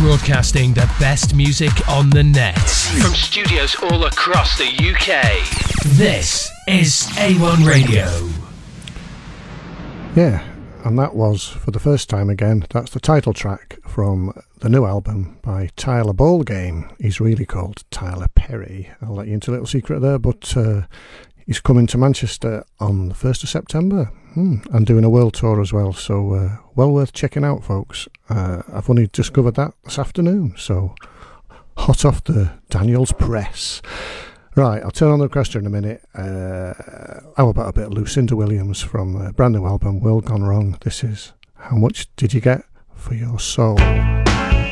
broadcasting the best music on the net from studios all across the UK. This is A1 Radio. Yeah, and that was, for the first time again, that's the title track from the new album by Tyler Ballgame. He's really called Tyler Perry. I'll let you into a little secret there, but he's coming to Manchester on the 1st of September and doing a world tour as well, so well worth checking out, folks. I've only discovered that this afternoon, so hot off the Daniels press. Right, I'll turn on the requester in a minute. How about a bit of Lucinda Williams from a brand new album, World Gone Wrong? This is How Much Did You Get For Your Soul?